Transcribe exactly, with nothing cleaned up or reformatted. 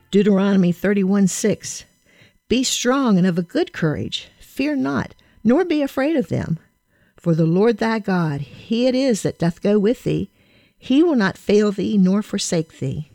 Deuteronomy thirty-one six. Be strong and of a good courage. Fear not, nor be afraid of them. For the Lord thy God, he it is that doth go with thee. He will not fail thee nor forsake thee.